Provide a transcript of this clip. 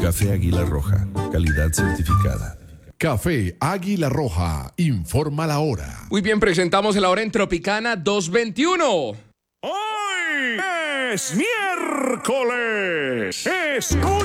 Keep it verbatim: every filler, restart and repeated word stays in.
Café Águila Roja, calidad certificada. Café Águila Roja, informa la hora. Muy bien, presentamos la hora en Tropicana dos veintiuno. Hoy es miércoles. Escucha.